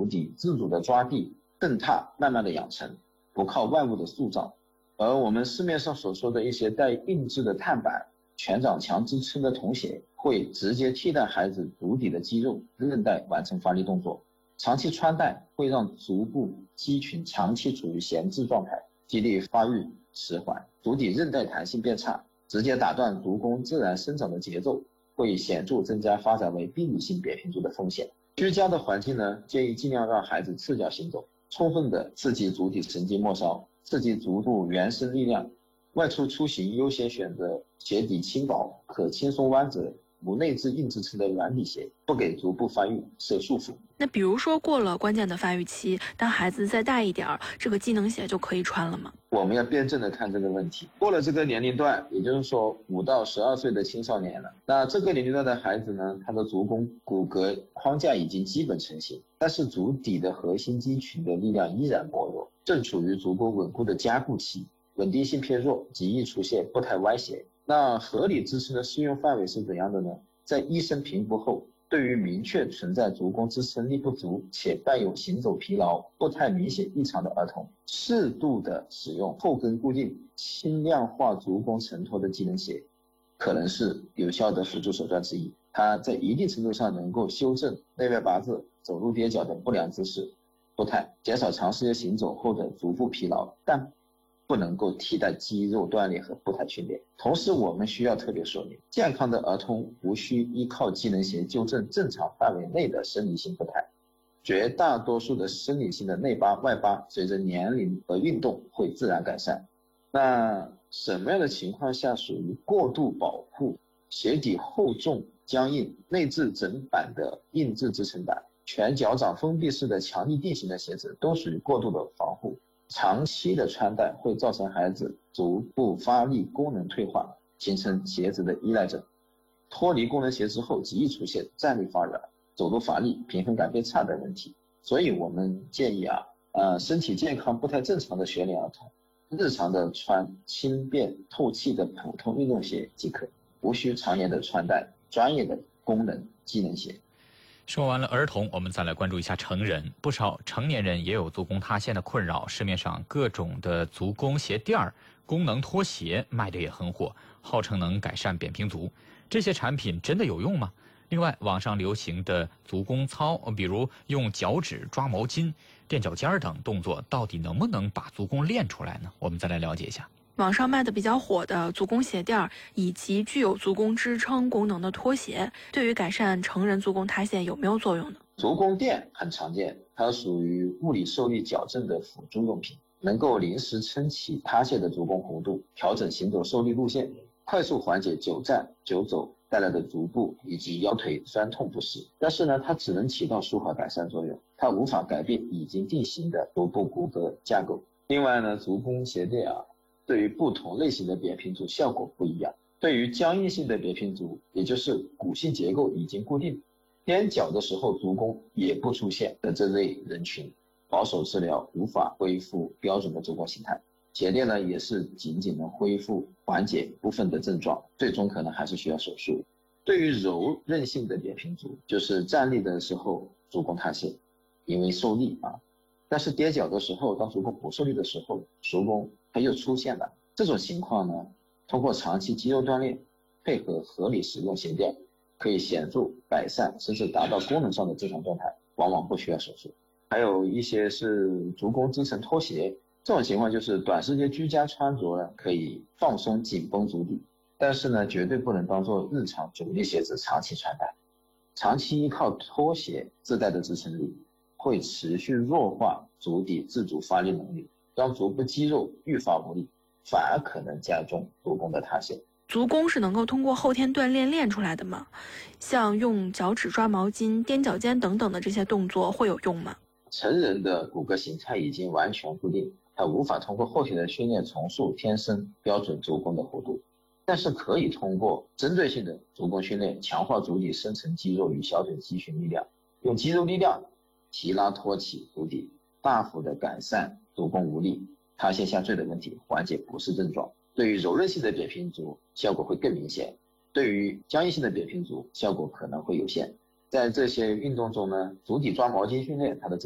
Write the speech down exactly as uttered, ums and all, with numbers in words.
底自主的抓地、蹬踏，慢慢的养成，不靠外物的塑造。而我们市面上所说的一些带硬质的碳板、全掌强支撑的童鞋，会直接替代孩子足底的肌肉、韧带完成发力动作。长期穿戴会让足部肌群长期处于闲置状态，肌力发育迟缓，足底韧带弹性变差，直接打断足弓自然生长的节奏，会显著增加发展为病理性扁平足的风险。居家的环境呢，建议尽量让孩子赤脚行走，充分的刺激足底神经末梢，刺激足部原生力量。外出出行优先选择鞋底轻薄、可轻松弯折、无内置硬支撑的软底鞋，不给足部发育设束缚。 那比如说过了关键的发育期，当孩子再大一点，这个机能鞋就可以穿了吗？ 我们要辩证的看这个问题。过了这个年龄段，也就是说五到十二岁的青少年了，那这个年龄段的孩子呢，他的足弓骨骼框架已经基本成型，但是足底的核心肌群的力量依然薄弱，正处于足弓稳固的加固期，稳定性偏弱，极易出现步态歪斜。那合理支撑的适用范围是怎样的呢？在医生评估后，对于明确存在足弓支撑力不足且伴有行走疲劳、步态明显异常的儿童，适度的使用后跟固定、轻量化足弓承托的机能鞋，可能是有效的辅助手段之一。它在一定程度上能够修正内外八字、走路踮脚的不良姿势、步态，减少长时间行走后的足部疲劳，但不能够替代肌肉锻炼和步态训练。同时我们需要特别说明，健康的儿童无需依靠机能鞋纠正正常范围内的生理性步态，绝大多数的生理性的内八外八随着年龄和运动会自然改善。那什么样的情况下属于过度保护？鞋底厚重僵硬、内置整板的硬质支撑板、全脚掌封闭式的强力定型的鞋子都属于过度的防护。长期的穿戴会造成孩子足部发力功能退化，形成鞋子的依赖症。脱离功能鞋之后，极易出现站立发软、走路乏力、平衡感变差等问题。所以我们建议啊，呃，身体健康、步态正常的学龄儿童，日常的穿轻便透气的普通运动鞋即可，无需常年的穿戴专业的功能机能鞋。 说完了儿童，我们再来关注一下成人。不少成年人也有足弓塌陷的困扰，市面上各种的足弓鞋垫儿、功能拖鞋卖的也很火，号称能改善扁平足。这些产品真的有用吗？另外，网上流行的足弓操，比如用脚趾抓毛巾、垫脚尖等动作，到底能不能把足弓练出来呢？我们再来了解一下。 网上卖的比较火的足弓鞋垫以及具有足弓支撑功能的拖鞋，对于改善成人足弓塌陷有没有作用呢？ 足弓垫很常见，它属于物理受力矫正的辅助用品，能够临时撑起塌陷的足弓弧度，调整行走受力路线，快速缓解久站久走带来的足部以及腰腿酸痛不适。但是呢，它只能起到舒缓改善作用，它无法改变已经定型的足部骨骼架构。另外呢，足弓鞋垫啊，对于不同类型的扁平足效果不一样。对于僵硬性的扁平足，也就是骨性结构已经固定，踮脚的时候足弓也不出现的这类人群，保守治疗无法恢复标准的足弓形态。鞋垫呢，也是仅仅能恢复缓解部分的症状，最终可能还是需要手术。对于柔韧性的扁平足，就是站立的时候足弓塌陷，因为受力啊，但是踮脚的时候，当足弓不受力的时候，足弓它又出现了。这种情况呢，通过长期肌肉锻炼，配合合理使用鞋垫，可以显著改善甚至达到功能上的正常状态，往往不需要手术。还有一些是足弓支撑拖鞋，这种情况就是短时间居家穿着呢，可以放松紧绷足底，但是呢，绝对不能当做日常主力鞋子长期穿戴。长期依靠拖鞋自带的支撑力，会持续弱化足底自主发力能力，让足部肌肉愈发无力，反而可能加重足弓的塌陷。 足弓是能够通过后天锻炼练出来的吗？像用脚趾抓毛巾、踮脚尖等等的这些动作会有用吗？ 成人的骨骼形态已经完全固定，它无法通过后天的训练重塑天生标准足弓的弧度，但是可以通过针对性的足弓训练，强化足底深层肌肉与小腿肌群力量，用肌肉力量提拉托起足底，大幅的改善足弓无力、塌陷下坠的问题，缓解不适症状。对于柔韧性的扁平足效果会更明显，对于僵硬性的扁平足效果可能会有限。在这些运动中呢，足底抓毛巾训练它的